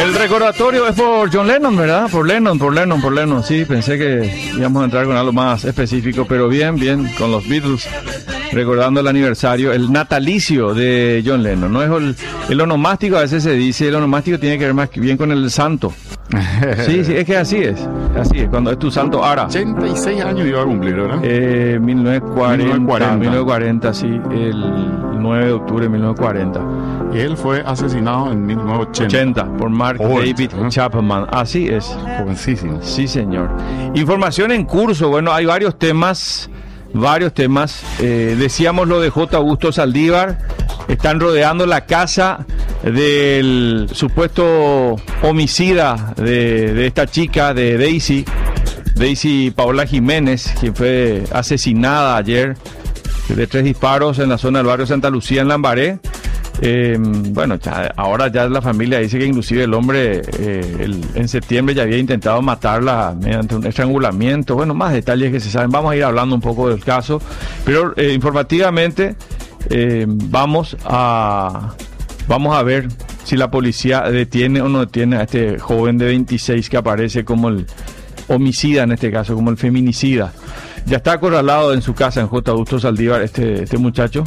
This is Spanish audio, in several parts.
El recordatorio es por John Lennon, ¿verdad? Por Lennon. Sí, pensé que íbamos a entrar con algo más específico, pero bien, con los Beatles, recordando el aniversario, el natalicio de John Lennon. No es el onomástico, a veces se dice, el onomástico tiene que ver más bien con el santo. Sí, es que así es, cuando es tu santo Ara. 86 años iba a cumplir, ¿verdad? 1940, sí, el 9 de octubre de 1940. Y él fue asesinado en 1980. Por Mark David Chapman. Así es. Jovencísimo. Sí, señor. Información en curso. Bueno, hay varios temas. Decíamos lo de J. Augusto Saldívar. Están rodeando la casa del supuesto homicida de esta chica, de Daisy Paola Jiménez, quien fue asesinada ayer de 3 disparos en la zona del barrio Santa Lucía, en Lambaré. Ahora ya la familia dice que inclusive el hombre en septiembre ya había intentado matarla mediante un estrangulamiento. Bueno, más detalles que se saben. Vamos a ir hablando un poco del caso, pero informativamente vamos a ver si la policía detiene o no detiene a este joven de 26 que aparece como el homicida, en este caso como el feminicida. Ya está acorralado en su casa en J. Augusto Saldívar este muchacho.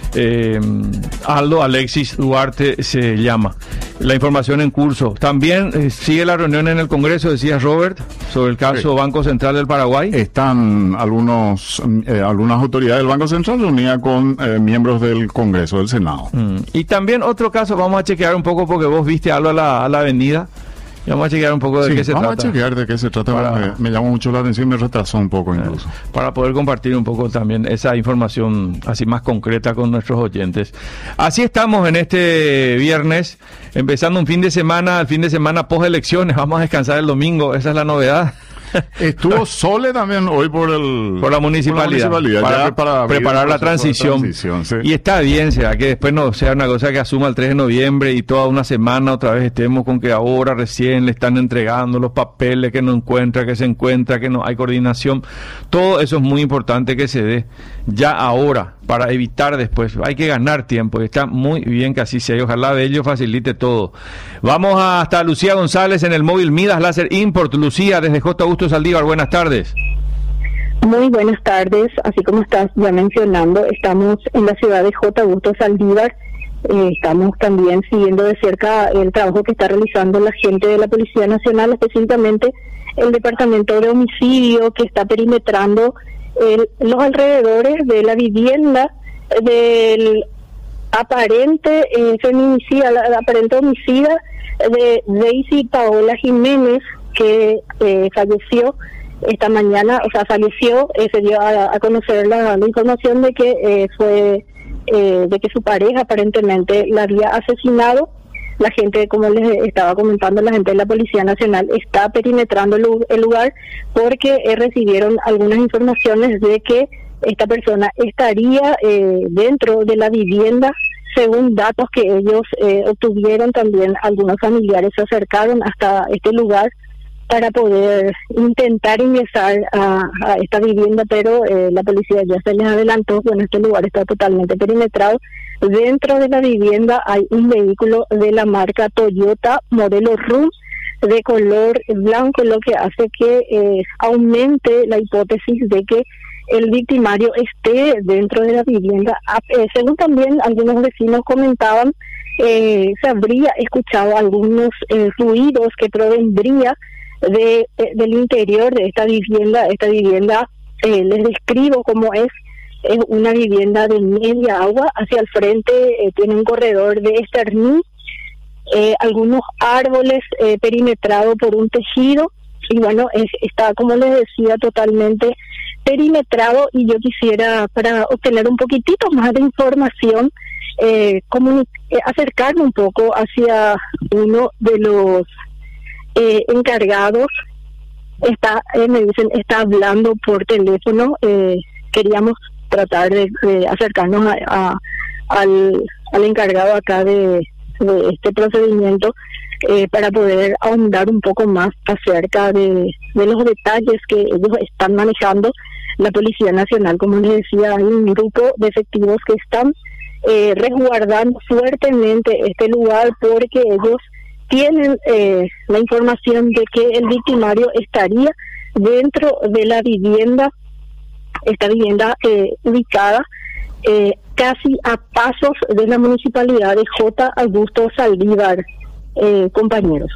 Aldo Alexis Duarte se llama. La información en curso. También sigue la reunión en el Congreso, decía Robert, sobre el caso Banco Central del Paraguay. Están algunas autoridades del Banco Central reunidas con miembros del Congreso, del Senado. Y también otro caso, vamos a chequear un poco porque vos viste algo a la avenida. Y vamos a chequear un poco de qué se trata. Vamos a chequear de qué se trata. Me llamó mucho la atención y me retrasó un poco incluso. Para poder compartir un poco también esa información así más concreta con nuestros oyentes. Así estamos en este viernes, empezando el fin de semana post elecciones. Vamos a descansar el domingo, esa es la novedad. Estuvo Sole también hoy por la municipalidad para preparar la transición. Sí. Y está bien, será que después no sea una cosa que asuma el 3 de noviembre y toda una semana otra vez estemos con que ahora recién le están entregando los papeles, que no encuentra, que se encuentra, que no hay coordinación. Todo eso es muy importante que se dé ya ahora para evitar después. Hay que ganar tiempo y está muy bien que así sea. Ojalá Bello facilite todo. Vamos hasta Lucía González en el móvil Midas Láser Import. Lucía, desde J. Augusto Saldívar, buenas tardes. Muy buenas tardes, así como estás ya mencionando, estamos en la ciudad de J. Augusto Saldívar. Estamos también siguiendo de cerca el trabajo que está realizando la gente de la Policía Nacional, específicamente el Departamento de Homicidio, que está perimetrando los alrededores de la vivienda del aparente feminicida, la aparente homicida de Daisy Paola Jiménez, que falleció esta mañana, se dio a conocer la información de que de que su pareja aparentemente la había asesinado. La gente, como les estaba comentando, la gente de la Policía Nacional está perimetrando el lugar porque recibieron algunas informaciones de que esta persona estaría dentro de la vivienda. Según datos que ellos obtuvieron, también algunos familiares se acercaron hasta este lugar para poder intentar ingresar a esta vivienda, pero la policía ya se les adelantó. Bueno, este lugar está totalmente perimetrado. Dentro de la vivienda hay un vehículo de la marca Toyota modelo RUM de color blanco, lo que hace que aumente la hipótesis de que el victimario esté dentro de la vivienda. Según también algunos vecinos comentaban, se habría escuchado algunos ruidos que provendría del interior de esta vivienda. Esta vivienda, les describo cómo es una vivienda de media agua. Hacia el frente tiene un corredor de esternín, algunos árboles perimetrado por un tejido, y bueno, está, como les decía, totalmente perimetrado. Y yo quisiera, para obtener un poquitito más de información, acercarme un poco hacia uno de los encargados. Me dicen, está hablando por teléfono. Queríamos tratar de acercarnos al encargado acá de este procedimiento para poder ahondar un poco más acerca de los detalles que ellos están manejando. La Policía Nacional, como les decía, hay un grupo de efectivos que están resguardando fuertemente este lugar porque ellos tienen la información de que el victimario estaría dentro de la vivienda, esta vivienda ubicada casi a pasos de la municipalidad de J. Augusto Saldívar, compañeros.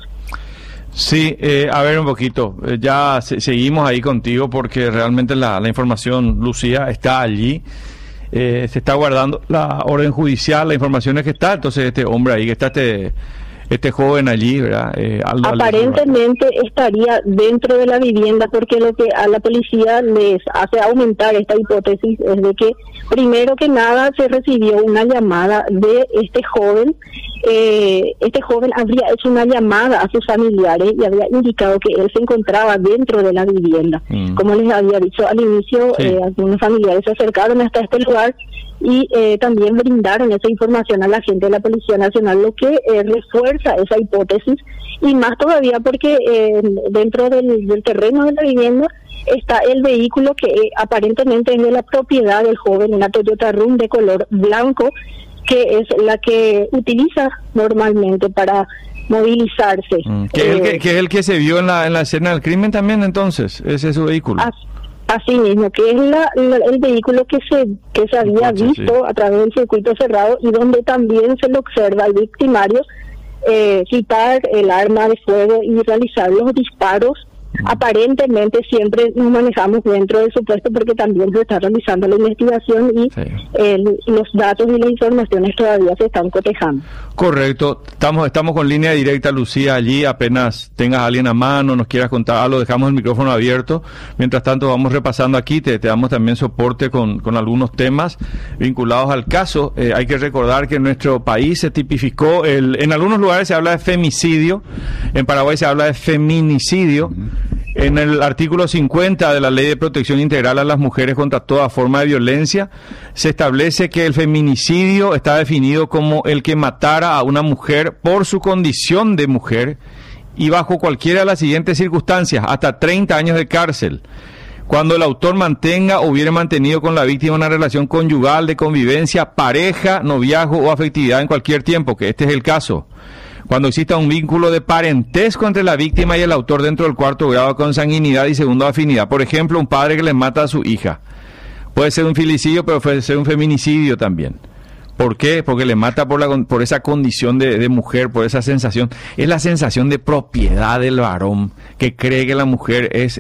Sí, a ver un poquito, ya seguimos ahí contigo porque realmente la información, Lucía, está allí, se está guardando la orden judicial, la información es que está, entonces este hombre ahí, que está este joven allí, ¿verdad? Aparentemente estaría dentro de la vivienda, porque lo que a la policía les hace aumentar esta hipótesis es de que, primero que nada, se recibió una llamada de este joven. Este joven habría hecho una llamada a sus familiares y había indicado que él se encontraba dentro de la vivienda. Como les había dicho al inicio, sí, algunos familiares se acercaron hasta este lugar y también brindaron esa información a la gente de la Policía Nacional, lo que refuerza esa hipótesis, y más todavía porque dentro del terreno de la vivienda está el vehículo que aparentemente es de la propiedad del joven, una Toyota Rum de color blanco, que es la que utiliza normalmente para movilizarse. Que es el que se vio en la escena del crimen también, entonces, ese es su vehículo. Así mismo, que es el vehículo que se había visto a través del circuito cerrado, y donde también se le observa al victimario quitar el arma de fuego y realizar los disparos. Aparentemente siempre nos manejamos dentro del supuesto porque también se está realizando la investigación y los datos y las informaciones todavía se están cotejando. Correcto, estamos con línea directa, Lucía, allí apenas tengas a alguien a mano, nos quieras contar algo, dejamos el micrófono abierto. Mientras tanto vamos repasando aquí, te damos también soporte con algunos temas vinculados al caso. Hay que recordar que en nuestro país se tipificó, en algunos lugares se habla de femicidio, en Paraguay se habla de feminicidio. En el artículo 50 de la Ley de Protección Integral a las Mujeres contra toda forma de violencia, se establece que el feminicidio está definido como el que matara a una mujer por su condición de mujer y bajo cualquiera de las siguientes circunstancias, hasta 30 años de cárcel. Cuando el autor mantenga o hubiere mantenido con la víctima una relación conyugal, de convivencia, pareja, noviazgo o afectividad en cualquier tiempo, que este es el caso. Cuando exista un vínculo de parentesco entre la víctima y el autor dentro del cuarto grado de consanguinidad y segundo afinidad. Por ejemplo, un padre que le mata a su hija. Puede ser un filicidio, pero puede ser un feminicidio también. ¿Por qué? Porque le mata por esa condición de mujer, por esa sensación. Es la sensación de propiedad del varón, que cree que la mujer es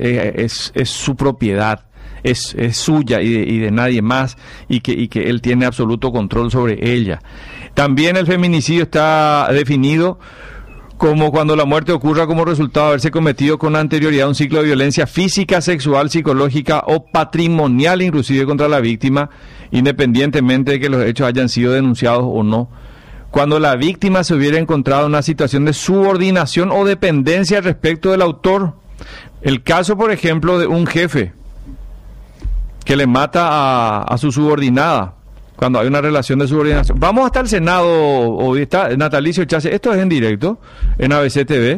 su propiedad. Es suya y de nadie más, y que él tiene absoluto control sobre ella. También el feminicidio está definido como cuando la muerte ocurra como resultado de haberse cometido con anterioridad un ciclo de violencia física, sexual, psicológica o patrimonial, inclusive contra la víctima, independientemente de que los hechos hayan sido denunciados o no. Cuando la víctima se hubiera encontrado en una situación de subordinación o dependencia respecto del autor. El caso, por ejemplo, de un jefe que le mata a su subordinada, cuando hay una relación de subordinación. Vamos hasta el Senado, hoy está Natalicio Chase, esto es en directo, en ABC TV.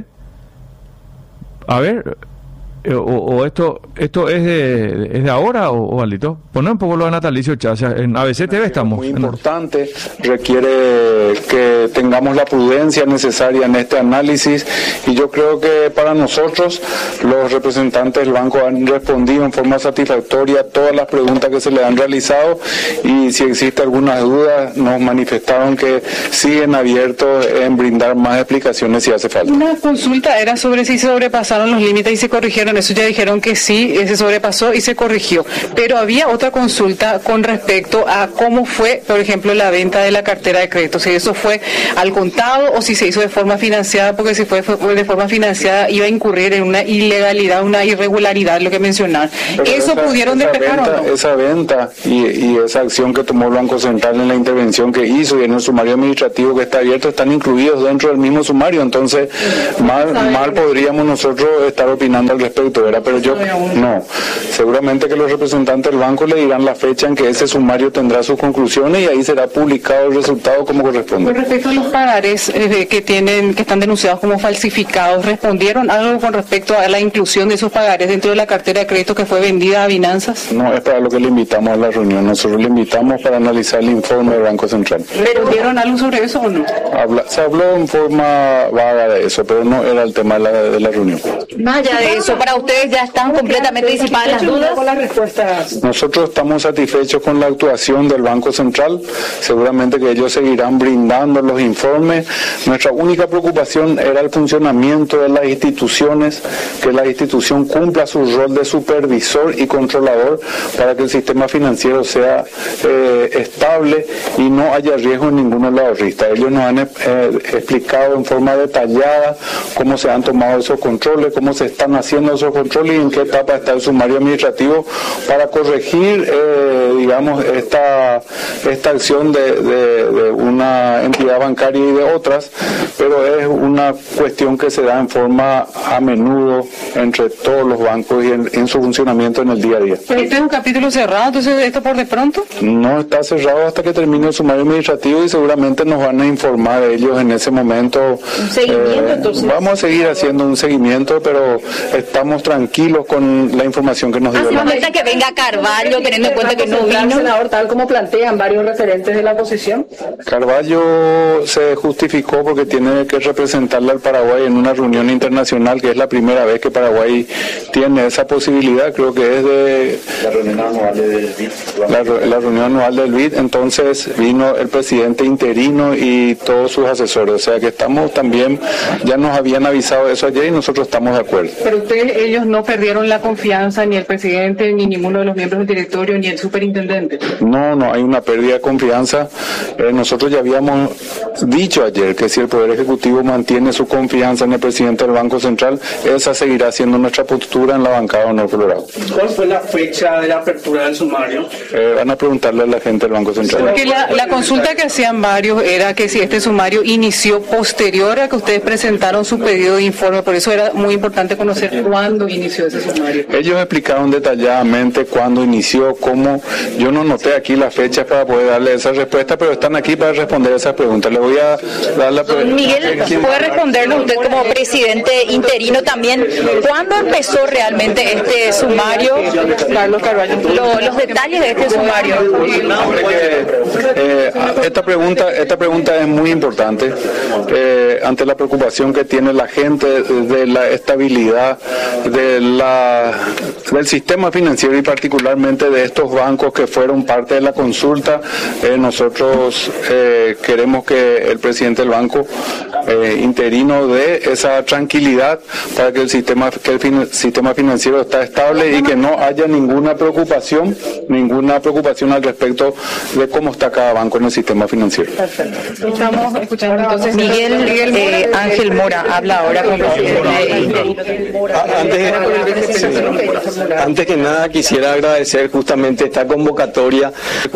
A ver, esto es de ahora, o Aldito. Poné un poco lo de Natalicio Chase, en ABC TV estamos. Muy importante, requiere que tengamos la prudencia necesaria en este análisis, y yo creo que para nosotros, los representantes del banco han respondido en forma satisfactoria a todas las preguntas que se le han realizado, y si existe alguna duda, nos manifestaron que siguen abiertos en brindar más explicaciones si hace falta. Una consulta era sobre si se sobrepasaron los límites y se corrigieron. Eso ya dijeron que sí, se sobrepasó y se corrigió. Pero había otra consulta con respecto a cómo fue, por ejemplo, la venta de la cartera de crédito. Si eso fue al contado o si se hizo de forma financiada, porque si fue de forma financiada iba a incurrir en una ilegalidad, una irregularidad, lo que mencionaban. ¿Eso pudieron despejar o no? Esa venta y esa acción que tomó el Banco Central en la intervención que hizo y en el sumario administrativo que está abierto están incluidos dentro del mismo sumario. Entonces, mal podríamos nosotros estar opinando al respecto. respecto, ¿verdad? Pero yo no. Seguramente que los representantes del banco le dirán la fecha en que ese sumario tendrá sus conclusiones y ahí será publicado el resultado como corresponde. Con respecto a los pagares que están denunciados como falsificados, ¿respondieron algo con respecto a la inclusión de esos pagares dentro de la cartera de crédito que fue vendida a Binanzas? No, es para lo que le invitamos a la reunión. Nosotros le invitamos para analizar el informe del Banco Central. ¿Pero vieron algo sobre eso o no? Se habló en forma vaga de eso, pero no era el tema de la reunión. Más allá de eso, ¿para ustedes ya están completamente disipadas las dudas? Las respuestas. Nosotros estamos satisfechos con la actuación del Banco Central. Seguramente que ellos seguirán brindando los informes. Nuestra única preocupación era el funcionamiento de las instituciones, que la institución cumpla su rol de supervisor y controlador para que el sistema financiero sea estable y no haya riesgo en ninguno de los ahorristas. Ellos nos han explicado en forma detallada cómo se han tomado esos controles, cómo se están haciendo esos controles y en qué etapa está el sumario administrativo para corregir, digamos, esta acción de una entidad bancaria y de otras, pero es una cuestión que se da en forma a menudo entre todos los bancos y en su funcionamiento en el día a día. ¿Pero este es un capítulo cerrado, entonces esto por de pronto? No está cerrado hasta que termine el sumario administrativo y seguramente nos van a informar de ellos en ese momento. ¿Un seguimiento entonces? Vamos a seguir haciendo un seguimiento, pero estamos tranquilos con la información que nos dio. ¿Hace falta que venga Carvalho, teniendo en cuenta que no vino? Senador, tal como plantean varios referentes de la oposición. Carvalho se justificó porque tiene que representarle al Paraguay en una reunión internacional, que es la primera vez que Paraguay tiene esa posibilidad, creo que es de la reunión anual del BID. La reunión anual del BID, entonces vino el presidente interino y todos sus asesores, o sea que estamos también, ya nos habían avisado eso ayer y nosotros estamos de acuerdo. Pero ellos no perdieron la confianza, ni el presidente, ni ninguno de los miembros del directorio, ni el superintendente. No hay una pérdida de confianza. Nosotros ya habíamos dicho ayer que si el Poder Ejecutivo mantiene su confianza en el presidente del Banco Central, esa seguirá siendo nuestra postura en la bancada Honor Colorado. ¿Cuál fue la fecha de la apertura del sumario? Van a preguntarle a la gente del Banco Central. Porque la consulta que hacían varios era que si este sumario inició posterior a que ustedes presentaron su pedido de informe, por eso era muy importante conocer cuándo inició ese sumario. Ellos explicaron detalladamente cuándo inició, cómo. Yo no noté aquí las fechas para poder darle esa respuesta, pero están aquí para responder esas preguntas. Le voy a dar la pregunta. Miguel, ¿puede respondernos usted como presidente interino también? ¿Cuándo empezó realmente este sumario? Carlos Carvalho. Los detalles de este sumario. Esta pregunta es muy importante ante la preocupación que tiene la gente de la estabilidad del sistema financiero y particularmente de estos bancos que fueron parte de la consulta. Nosotros queremos que el presidente del banco interino dé esa tranquilidad para que el sistema financiero está estable y que no haya ninguna preocupación al respecto de cómo está cada banco en el sistema financiero. Perfecto. Estamos escuchando entonces Miguel Ángel Mora habla ahora con el presidente. Antes que nada quisiera agradecer justamente esta convocatoria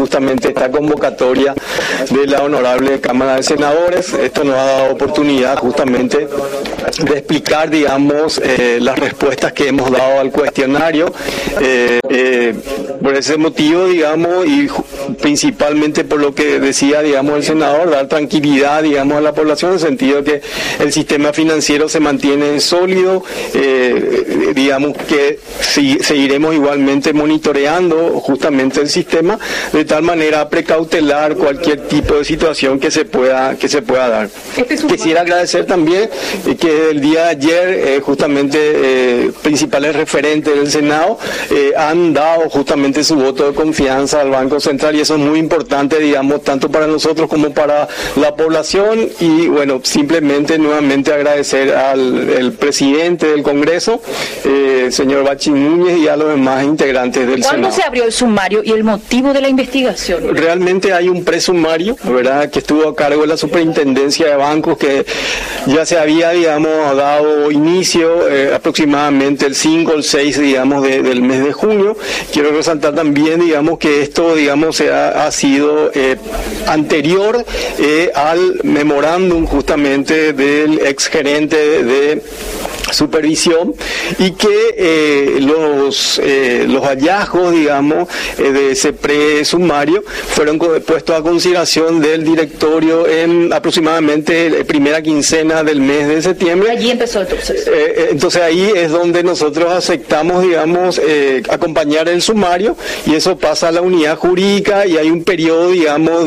de la Honorable Cámara de Senadores. Esto nos ha dado oportunidad justamente de explicar, digamos, las respuestas que hemos dado al cuestionario. Por ese motivo, digamos, y principalmente por lo que decía, digamos, el senador, dar tranquilidad, digamos, a la población en el sentido de que el sistema financiero se mantiene sólido, digamos que seguiremos igualmente monitoreando justamente el sistema de tal manera a precautelar cualquier tipo de situación que se pueda dar. Quisiera agradecer también que el día de ayer justamente principales referentes del Senado han dado justamente su voto de confianza al Banco Central y eso es muy importante, digamos, tanto para nosotros como para la población y bueno, simplemente nuevamente agradecer al presidente del Congreso, señor Bachi Núñez y a los demás integrantes del Senado. ¿Cuándo se abrió el sumario y el motivo de la investigación? Realmente hay un presumario, ¿verdad?, que estuvo a cargo de la Superintendencia de Bancos que ya se había, digamos, dado inicio aproximadamente el 5 o el 6, digamos, del mes de junio. Quiero resaltar también, digamos, que esto, digamos, ha sido anterior al memorándum justamente del exgerente de supervisión, y que los hallazgos, digamos, de ese presumario fueron puestos a consideración del directorio en aproximadamente la primera quincena del mes de septiembre. Allí empezó entonces. Entonces ahí es donde nosotros aceptamos, digamos, acompañar el sumario, y eso pasa a la unidad jurídica, y hay un periodo, digamos,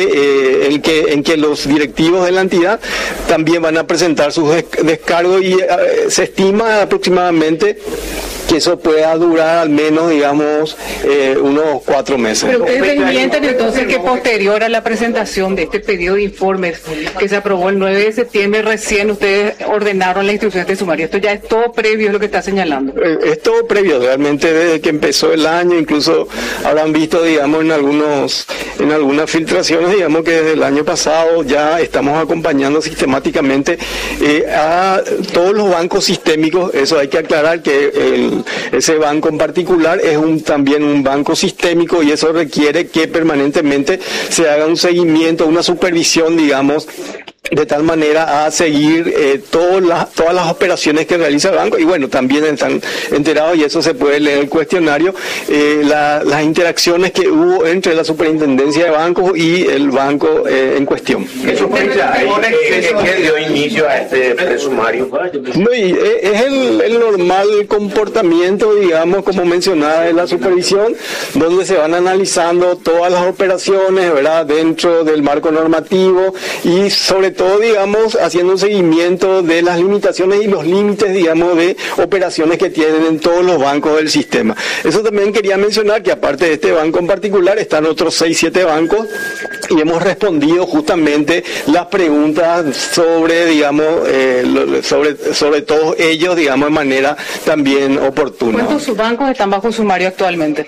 en que los directivos de la entidad también van a presentar sus descargos, y se estima aproximadamente que eso pueda durar al menos, digamos, unos 4 meses. Pero ustedes desmienten entonces que posterior a la presentación de este pedido de informes que se aprobó el 9 de septiembre, recién ustedes ordenaron la institución de sumario. Esto ya es todo previo, es lo que está señalando. Es todo previo, realmente desde que empezó el año. Incluso habrán visto, digamos, en algunas filtraciones, digamos, que desde el año pasado ya estamos acompañando sistemáticamente a todos los bancos sistémicos. Eso hay que aclarar, que ese banco en particular es también un banco sistémico, y eso requiere que permanentemente se haga un seguimiento, una supervisión, digamos, de tal manera a seguir todas las operaciones que realiza el banco. Y bueno, también están enterados, y eso se puede leer en el cuestionario, las interacciones que hubo entre la superintendencia de bancos y el banco en cuestión. ¿Eso qué dio inicio a este presumario? No, y es el normal comportamiento, digamos, como mencionaba, de la supervisión, donde se van analizando todas las operaciones, ¿verdad?, dentro del marco normativo, y sobre todo, digamos, haciendo un seguimiento de las limitaciones y los límites, digamos, de operaciones que tienen en todos los bancos del sistema. Eso también quería mencionar, que aparte de este banco en particular, están otros 6-7 bancos, y hemos respondido justamente las preguntas sobre, digamos, sobre todos ellos, digamos, de manera también oportuna. ¿Cuántos bancos están bajo sumario actualmente?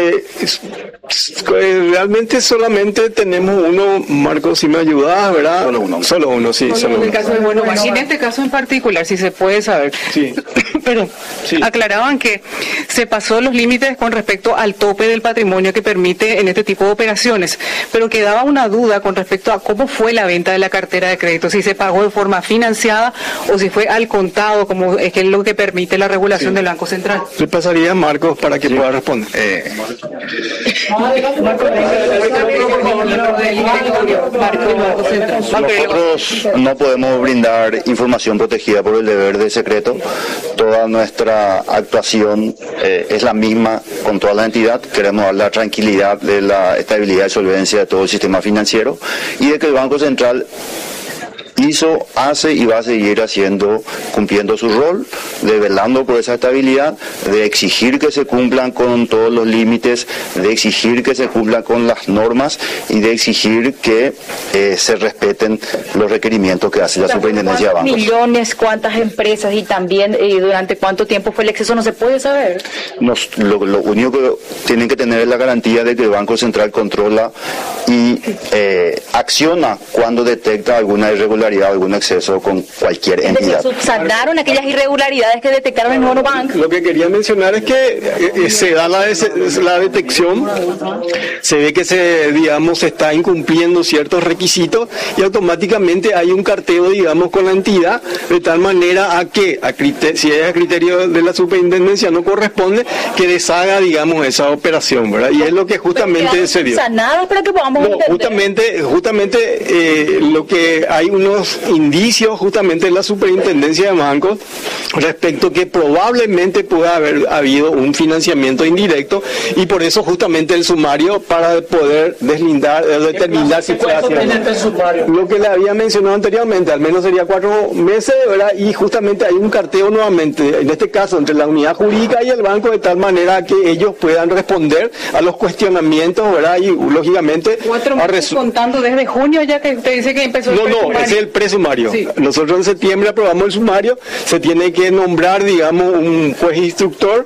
Realmente solamente tenemos uno. Marco, si me ayudas, ¿verdad? Solo uno, sí. En este caso en particular, si se puede saber. Sí. Pero sí, aclaraban que se pasó los límites con respecto al tope del patrimonio que permite en este tipo de operaciones, pero quedaba una duda con respecto a cómo fue la venta de la cartera de crédito, si se pagó de forma financiada o si fue al contado, como es que es lo que permite la regulación del Banco Central. Le pasaría a Marcos para que pueda responder. Nosotros no podemos brindar información protegida por el deber de secreto. Toda nuestra actuación es la misma con toda la entidad. Queremos dar la tranquilidad de la estabilidad y solvencia de todo el sistema financiero, y de que el Banco Central hace y va a seguir cumpliendo su rol, de velando por esa estabilidad, de exigir que se cumplan con todos los límites, de exigir que se cumplan con las normas, y de exigir que se respeten los requerimientos que hace la Superintendencia de Bancos. ¿Cuántos millones, cuántas empresas, y también durante cuánto tiempo fue el exceso? ¿No se puede saber? Lo único que tienen que tener es la garantía de que el Banco Central controla y acciona cuando detecta alguna irregularidad, algún exceso con cualquier entidad. ¿Subsanaron aquellas irregularidades que detectaron en Monobank? Lo que quería mencionar es que se da la detección, se ve que se está incumpliendo ciertos requisitos, y automáticamente hay un carteo, digamos, con la entidad, de tal manera a que, si es a criterio de la superintendencia no corresponde, que deshaga, digamos, esa operación, ¿verdad? Y es lo que justamente se dio. ¿Subsanados para que podamos entender? Justamente lo que hay unos indicios justamente en la superintendencia de bancos respecto que probablemente pueda haber habido un financiamiento indirecto, y por eso justamente el sumario, para poder determinar si fue así. Lo que le había mencionado anteriormente, al menos sería 4 meses, ¿verdad? Y justamente hay un carteo nuevamente, en este caso entre la unidad jurídica y el banco, de tal manera que ellos puedan responder a los cuestionamientos, ¿verdad? Y lógicamente 4 meses contando desde junio, ya que usted dice que empezó. No, ese el presumario. Sí. Nosotros en septiembre aprobamos el sumario, se tiene que nombrar, digamos, un juez instructor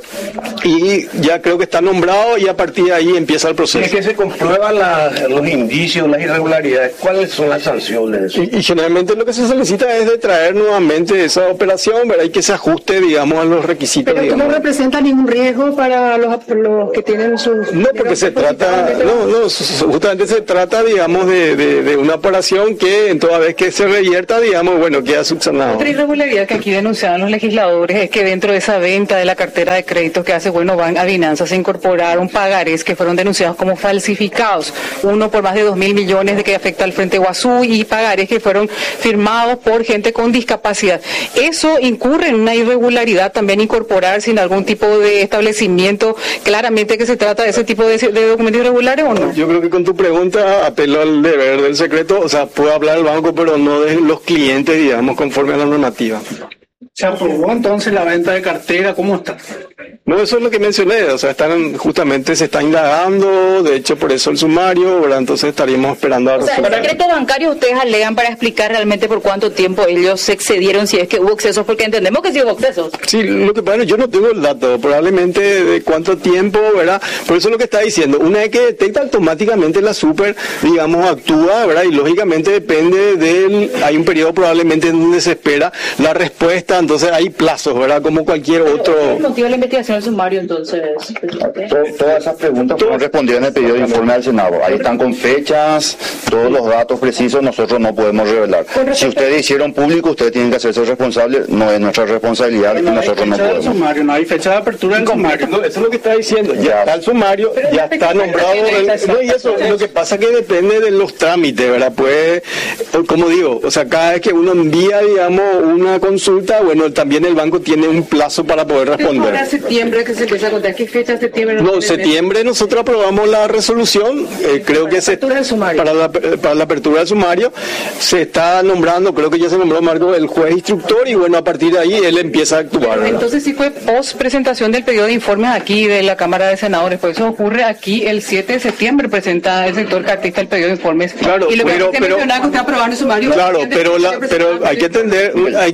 y ya creo que está nombrado y a partir de ahí empieza el proceso. Si es que se comprueban los indicios, las irregularidades, ¿cuáles son las sanciones de eso? Y generalmente lo que se solicita es de traer nuevamente esa operación, ¿verdad? Y que se ajuste, digamos, a los requisitos. Pero esto no representa ningún riesgo para los que tienen sus... No, porque se trata, justamente se trata, digamos, de una operación que en toda vez que se revierta, digamos, bueno, queda subsanado. Otra irregularidad que aquí denunciaban los legisladores es que dentro de esa venta de la cartera de créditos que hace Ban a Binance se incorporaron pagarés que fueron denunciados como falsificados. Uno por más de 2.000 millones de que afecta al Frente Guazú y pagarés que fueron firmados por gente con discapacidad. ¿Eso incurre en una irregularidad también incorporar sin algún tipo de establecimiento claramente que se trata de ese tipo de documentos irregulares o no? Yo creo que con tu pregunta apelo al deber del secreto, o sea, puede hablar el banco, pero no de los clientes, digamos, conforme a la normativa. ¿Se aprobó entonces la venta de cartera? ¿Cómo está? No, eso es lo que mencioné, o sea, justamente se está indagando, de hecho por eso el sumario, ¿verdad? Entonces estaríamos esperando a... O sea, el secreto bancario ustedes alegan para explicar realmente por cuánto tiempo ellos se excedieron, si es que hubo excesos, porque entendemos que sí hubo excesos. Sí, lo que pasa es que yo no tengo el dato, probablemente de cuánto tiempo, ¿verdad? Por eso es lo que está diciendo, una vez que detecta automáticamente la super, digamos, actúa, ¿verdad? Y lógicamente depende hay un periodo probablemente en donde se espera la respuesta, entonces hay plazos, ¿verdad? Como cualquier otro... ¿El motivo de la investigación del sumario, entonces? Todas esas preguntas fueron respondidas en el pedido de informe del Senado. Ahí están con fechas, todos los datos precisos, nosotros no podemos revelar. Si ustedes hicieron público, ustedes tienen que hacerse responsables, no es nuestra responsabilidad y nosotros no podemos. Sumario, no hay fecha de apertura del sumario. No, eso es lo que está diciendo, ya está el sumario, ya está nombrado, y eso lo que pasa que depende de los trámites, ¿verdad? Pues, como digo, o sea, cada vez que uno envía, digamos, una consulta, bueno, también el banco tiene un plazo para poder responder. ¿Para septiembre que se empieza a contar? ¿Qué fecha septiembre? No, septiembre nosotros aprobamos la resolución, creo que para la apertura del sumario se está nombrando, creo que ya se nombró Marco el juez instructor y bueno, a partir de ahí él empieza a actuar. Pero entonces sí fue post presentación del pedido de informes aquí de la Cámara de Senadores, por eso ocurre aquí el 7 de septiembre presenta el sector cartista el pedido de informes. Claro, y lo que mencionaba que usted aprobó en el sumario. Claro, pero hay que entender,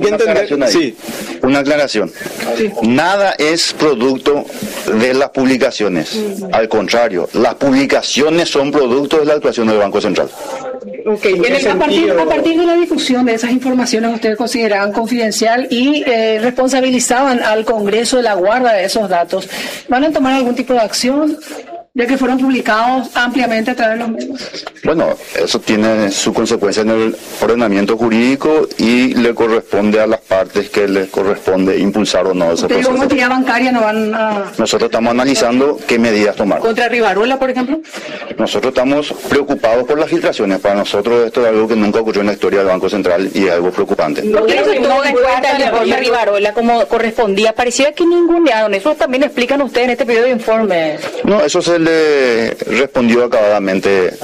sí. Una aclaración. Sí. Nada es producto de las publicaciones. Al contrario, las publicaciones son producto de la actuación del Banco Central. Okay. A partir de la difusión de esas informaciones, ustedes consideraban confidencial y responsabilizaban al Congreso de la guarda de esos datos. ¿Van a tomar algún tipo de acción? Ya que fueron publicados ampliamente a través de los medios. Bueno, eso tiene su consecuencia en el ordenamiento jurídico y le corresponde a las partes que les corresponde impulsar o no ese proceso. ¿Como entidad bancaria no van a...? Nosotros estamos analizando qué medidas tomar. ¿Contra Rivarola, por ejemplo? Nosotros estamos preocupados por las filtraciones. Para nosotros esto es algo que nunca ocurrió en la historia del Banco Central y es algo preocupante. ¿Por qué no se tuvo en cuenta el informe Rivarola como correspondía? Parecía que ningunearon. Eso también explican ustedes en este pedido de informe. No, eso se le respondió acabadamente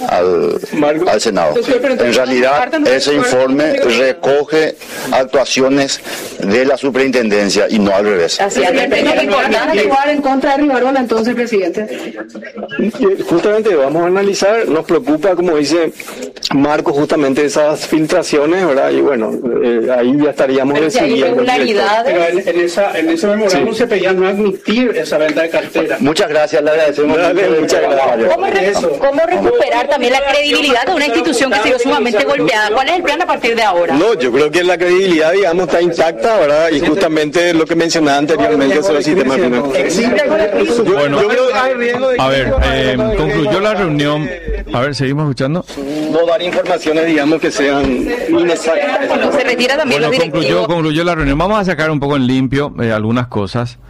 al Senado. En realidad, ese informe recoge actuaciones de la superintendencia y no al revés. Así es, actuar en contra de Rivarola, entonces, presidente. Justamente vamos a analizar, nos preocupa, como dice Marco, justamente esas filtraciones, ¿verdad? Y bueno, ahí ya estaríamos decidiendo. Pero en ese memorándum se pedía no admitir esa venta de cartera. Muchas gracias, le agradecemos. Muchas gracias. ¿Cómo recuperar también la credibilidad de una institución que se vio sumamente golpeada? ¿Cuál es el plan a partir de ahora? No, yo creo que la credibilidad, digamos, está intacta, ¿verdad? Y justamente lo que mencionaba anteriormente sobre el sistema financiero. Bueno, a ver, concluyó la reunión. A ver, ¿seguimos escuchando? No dar informaciones, digamos, que sean inexactas. Se retira también los directivos. Concluyó la reunión. Vamos a sacar un poco en limpio algunas cosas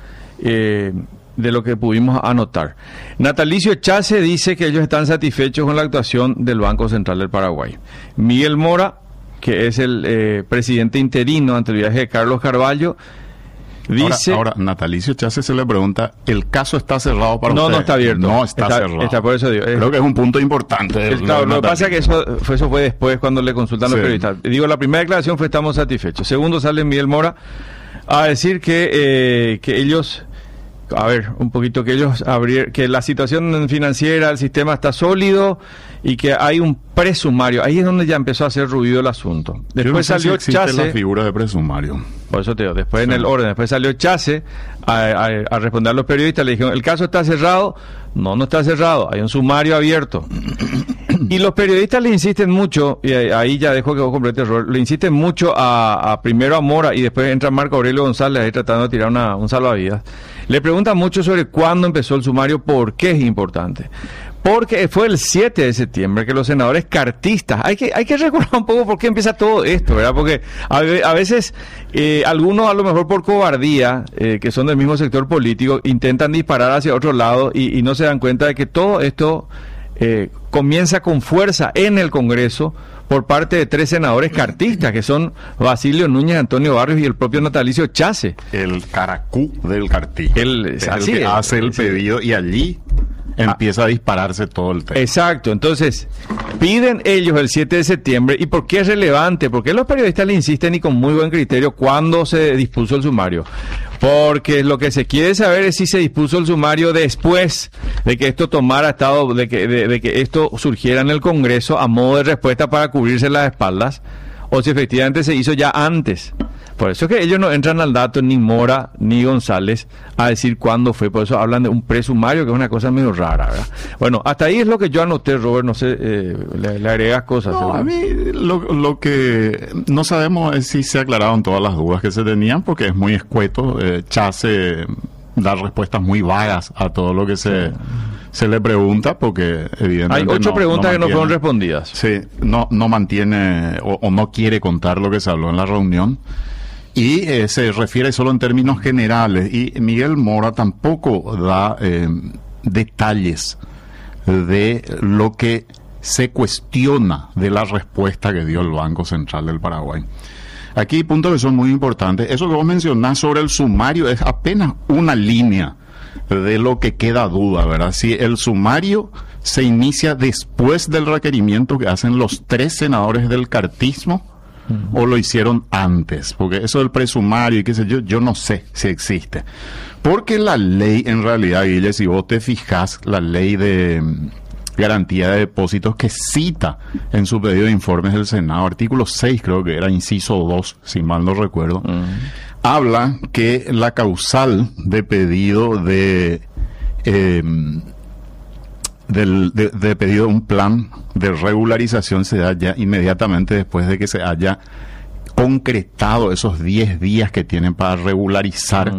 de lo que pudimos anotar. Natalicio Chase dice que ellos están satisfechos con la actuación del Banco Central del Paraguay. Miguel Mora, que es el presidente interino ante el viaje de Carlos Carvalho, dice... Ahora, Natalicio Chase se le pregunta, ¿el caso está cerrado para usted? No está abierto. No está cerrado. Está, por eso digo, creo que es un punto importante. Claro, lo que pasa es que eso fue después cuando le consultan los periodistas. Digo, la primera declaración fue estamos satisfechos. Segundo, sale Miguel Mora a decir que ellos a ver, un poquito que ellos que la situación financiera del sistema está sólido y que hay un presumario. Ahí es donde ya empezó a hacer ruido el asunto. Después salió Chase. La figura de presumario. Por eso te digo, después en el orden, después salió Chase a responder a los periodistas, le dijeron, ¿el caso está cerrado? No está cerrado, hay un sumario abierto. Y los periodistas le insisten mucho, y ahí ya dejo que vos completes el error, le insisten mucho primero a Mora y después entra Marco Aurelio González ahí tratando de tirar un salvavidas. Le preguntan mucho sobre cuándo empezó el sumario, por qué es importante. Porque fue el 7 de septiembre que los senadores cartistas, hay que recordar un poco por qué empieza todo esto, ¿verdad? Porque a veces algunos a lo mejor por cobardía, que son del mismo sector político, intentan disparar hacia otro lado y no se dan cuenta de que todo esto comienza con fuerza en el Congreso por parte de 3 senadores cartistas, que son Basilio Núñez, Antonio Barrios y el propio Natalicio Chase. El caracú del cartí. Hace el pedido y allí empieza a dispararse todo el tema. Exacto, entonces piden ellos el 7 de septiembre. ¿Y por qué es relevante? Porque los periodistas le insisten y con muy buen criterio cuándo se dispuso el sumario. Porque lo que se quiere saber es si se dispuso el sumario después de que esto tomara estado, de que esto surgiera en el Congreso a modo de respuesta para cubrirse las espaldas, o si efectivamente se hizo ya antes. Por eso es que ellos no entran al dato, ni Mora ni González, a decir cuándo fue. Por eso hablan de un presumario, que es una cosa medio rara, ¿verdad? Bueno, hasta ahí es lo que yo anoté, Robert. No sé, le agregas cosas. No, a mí lo que no sabemos es si se aclararon todas las dudas que se tenían, porque es muy escueto. Chase da respuestas muy vagas a todo lo que se le pregunta, porque evidentemente hay 8 preguntas que no fueron respondidas. Sí, no mantiene o no quiere contar lo que se habló en la reunión. Y se refiere solo en términos generales. Y Miguel Mora tampoco da detalles de lo que se cuestiona de la respuesta que dio el Banco Central del Paraguay. Aquí hay puntos que son muy importantes. Eso que vos mencionás sobre el sumario es apenas una línea de lo que queda duda, ¿verdad? Si el sumario se inicia después del requerimiento que hacen los 3 senadores del cartismo, o lo hicieron antes, porque eso del presumario y qué sé yo no sé si existe. Porque la ley, en realidad, Guille, si vos te fijas, la ley de garantía de depósitos que cita en su pedido de informes del Senado, artículo 6 creo que era, inciso 2, si mal no recuerdo, habla que la causal de pedido de pedido de un plan de regularización se da ya inmediatamente después de que se haya concretado esos 10 días que tienen para regularizar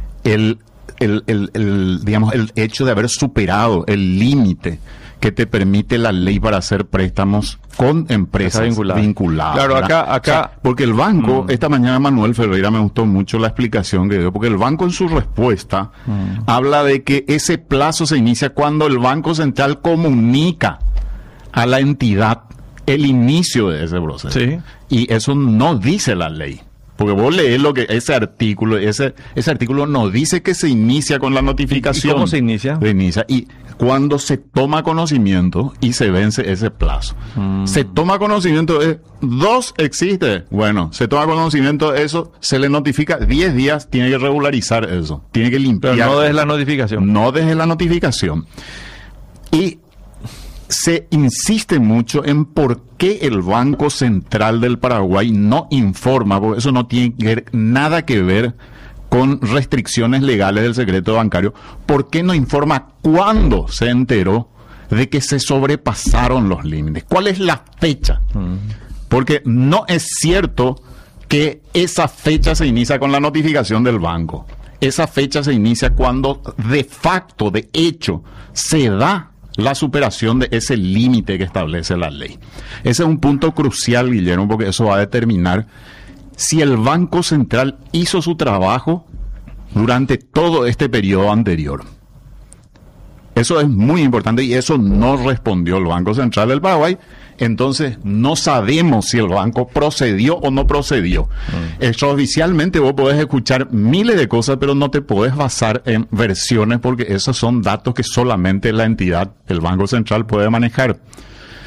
digamos, el hecho de haber superado el límite que te permite la ley para hacer préstamos con empresas vinculadas. Claro, acá... O sea, porque el banco, esta mañana Manuel Ferreira me gustó mucho la explicación que dio, porque el banco en su respuesta habla de que ese plazo se inicia cuando el Banco Central comunica a la entidad el inicio de ese proceso. Sí. Y eso no dice la ley. Porque vos lees lo que ese artículo no dice que se inicia con la notificación. ¿Y cómo se inicia? Se inicia y cuando se toma conocimiento y se vence ese plazo. Se toma conocimiento de 2 existe. Bueno, se toma conocimiento de eso, se le notifica 10 días, tiene que regularizar eso. Tiene que limpiar. Pero no desde la notificación. No desde la notificación. Y se insiste mucho en por qué el Banco Central del Paraguay no informa, porque eso no tiene nada que ver con restricciones legales del secreto bancario. ¿Por qué no informa cuándo se enteró de que se sobrepasaron los límites? ¿Cuál es la fecha? Porque no es cierto que esa fecha se inicia con la notificación del banco. Esa fecha se inicia cuando de facto, de hecho, se da la superación de ese límite que establece la ley. Ese es un punto crucial, Guillermo, porque eso va a determinar si el Banco Central hizo su trabajo durante todo este periodo anterior. Eso es muy importante y eso no respondió el Banco Central del Paraguay. Entonces no sabemos si el banco procedió o no procedió. Extraoficialmente vos podés escuchar miles de cosas, pero no te podés basar en versiones porque esos son datos que solamente la entidad, el Banco Central, puede manejar.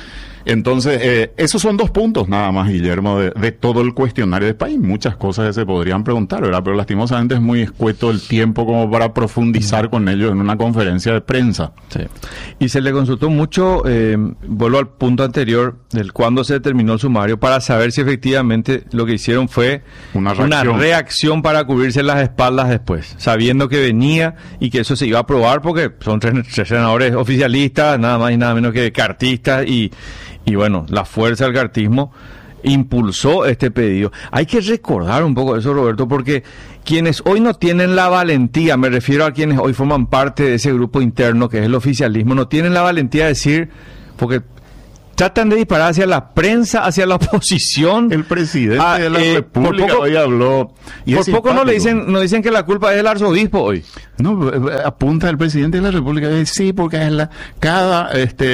Entonces, esos son 2 puntos nada más, Guillermo, de todo el cuestionario de país. Muchas cosas que se podrían preguntar, ¿verdad? Pero lastimosamente es muy escueto el tiempo como para profundizar con ellos en una conferencia de prensa. Sí. Y se le consultó mucho, vuelvo al punto anterior, del cuándo se determinó el sumario, para saber si efectivamente lo que hicieron fue una reacción para cubrirse las espaldas después, sabiendo que venía y que eso se iba a aprobar porque son tres senadores oficialistas, nada más y nada menos que cartistas, y bueno, la fuerza del cartismo impulsó este pedido. Hay que recordar un poco eso, Roberto, porque quienes hoy no tienen la valentía, me refiero a quienes hoy forman parte de ese grupo interno que es el oficialismo, no tienen la valentía de decir, porque tratan de disparar hacia la prensa, hacia la oposición. El presidente de la República hoy habló. Y por poco no dicen que la culpa es del arzobispo hoy. No, apunta el presidente de la República. Sí, porque cada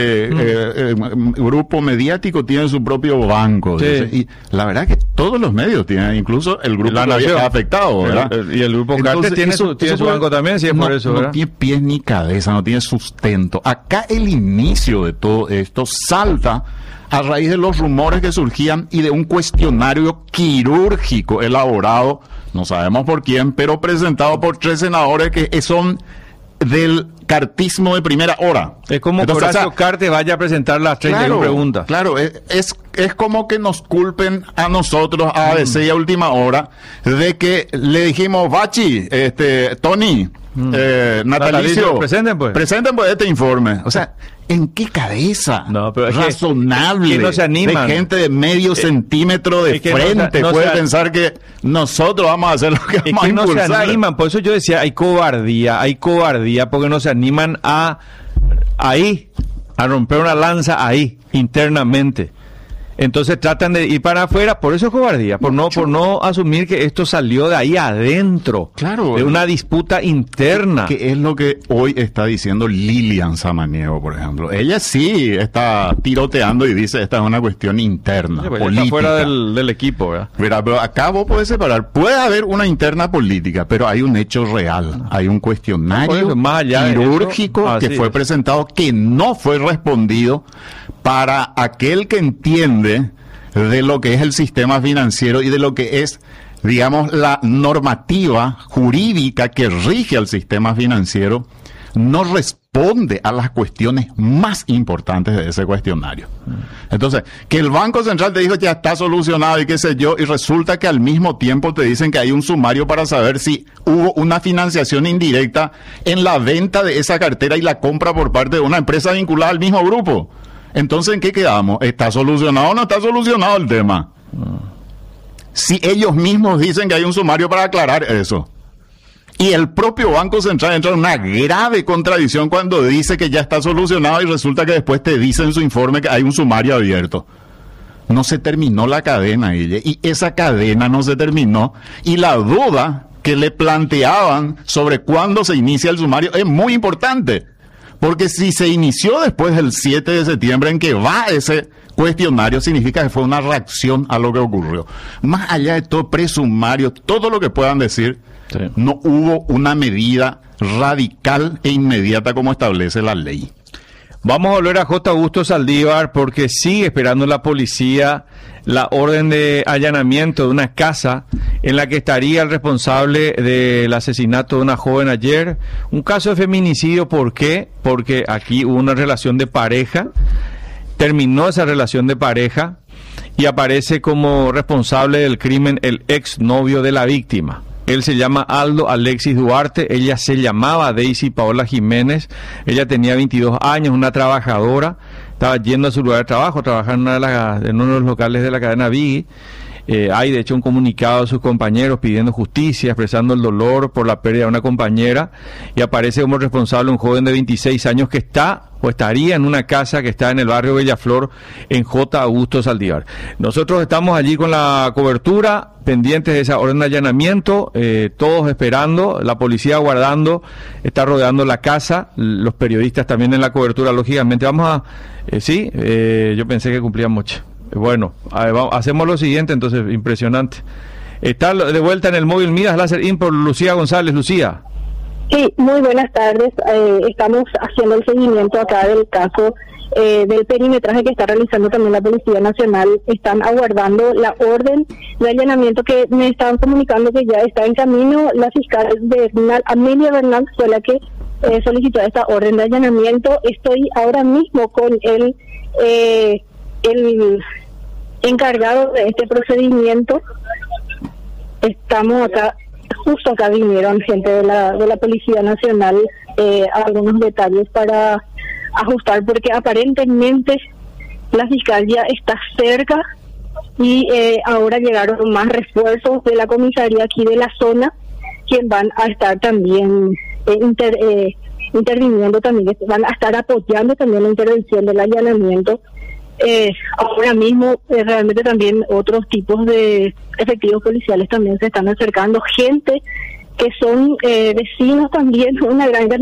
grupo mediático tiene su propio banco. Sí. Y la verdad que todos los medios tienen, incluso el grupo que está afectado, ¿verdad? Y el grupo Cartes tiene su banco también, si es por eso, ¿verdad? No tiene pies ni cabeza, no tiene sustento. Acá el inicio de todo esto salta a raíz de los rumores que surgían y de un cuestionario quirúrgico elaborado, no sabemos por quién, pero presentado por 3 senadores que son del cartismo de primera hora. Es como que Horacio Cartes vaya a presentar las 31 preguntas. Claro, es como que nos culpen a nosotros, a ABC y a Última Hora, de que le dijimos, Bachi, Tony, Natalicio, presenten pues este informe. O sea, ¿en qué cabeza razonable que no se animan, de gente de medio centímetro de frente puede pensar que nosotros vamos a hacer lo que vamos a impulsar? No se animan, por eso yo decía, hay cobardía porque no se animan a romper una lanza ahí, internamente. Entonces tratan de ir para afuera, por eso es cobardía, por no asumir que esto salió de ahí adentro, claro, de una disputa interna. Que es lo que hoy está diciendo Lilian Samaniego, por ejemplo. Ella sí está tiroteando y dice, esta es una cuestión interna, pues política. Está fuera del equipo, ¿verdad? Mira, pero acá vos podés separar, puede haber una interna política, pero hay un hecho real, hay un cuestionario quirúrgico que fue presentado, que no fue respondido para aquel que entiende de lo que es el sistema financiero y de lo que es, digamos, la normativa jurídica que rige al sistema financiero. No responde a las cuestiones más importantes de ese cuestionario. Entonces, que el Banco Central te dijo ya está solucionado y qué sé yo, y resulta que al mismo tiempo te dicen que hay un sumario para saber si hubo una financiación indirecta en la venta de esa cartera y la compra por parte de una empresa vinculada al mismo grupo. Entonces, ¿en qué quedamos? ¿Está solucionado o no está solucionado el tema? Si ellos mismos dicen que hay un sumario para aclarar eso. Y el propio Banco Central entra en una grave contradicción cuando dice que ya está solucionado y resulta que después te dice en su informe que hay un sumario abierto. No se terminó la cadena, y esa cadena no se terminó. Y la duda que le planteaban sobre cuándo se inicia el sumario es muy importante. Porque si se inició después del 7 de septiembre en que va ese cuestionario, significa que fue una reacción a lo que ocurrió. Más allá de todo presumario, todo lo que puedan decir, no hubo una medida radical e inmediata como establece la ley. Vamos a volver a J. Augusto Saldívar porque sigue esperando la policía la orden de allanamiento de una casa en la que estaría el responsable del asesinato de una joven ayer. Un caso de feminicidio, ¿por qué? Porque aquí hubo una relación de pareja, terminó esa relación de pareja y aparece como responsable del crimen el exnovio de la víctima. Él se llama Aldo Alexis Duarte, ella se llamaba Daisy Paola Jiménez, ella tenía 22 años, una trabajadora, estaba yendo a su lugar de trabajo, trabajando en uno de los locales de la cadena Biggie. Hay de hecho un comunicado de sus compañeros pidiendo justicia, expresando el dolor por la pérdida de una compañera, y aparece como responsable un joven de 26 años que está o estaría en una casa que está en el barrio Bellaflor, en J. Augusto Saldívar. Nosotros estamos allí con la cobertura, pendientes de esa orden de allanamiento, todos esperando, la policía guardando, está rodeando la casa, los periodistas también en la cobertura, lógicamente. Vamos a... yo pensé que cumplían mucho. Bueno, hacemos lo siguiente, entonces, impresionante. Está de vuelta en el móvil Midas Láser In por Lucía González. Lucía. Sí, muy buenas tardes. Estamos haciendo el seguimiento acá del caso del perimetraje que está realizando también la Policía Nacional. Están aguardando la orden de allanamiento que me estaban comunicando que ya está en camino. La fiscal Amelia Bernal fue la que solicitó esta orden de allanamiento. Estoy ahora mismo con el encargado de este procedimiento. Estamos acá, justo acá vinieron gente de la Policía Nacional a algunos detalles para ajustar, porque aparentemente la fiscal ya está cerca y ahora llegaron más refuerzos de la comisaría aquí de la zona, quien van a estar también interviniendo también, van a estar apoyando también la intervención del allanamiento. Ahora mismo realmente también otros tipos de efectivos policiales también se están acercando, gente que son vecinos también, una gran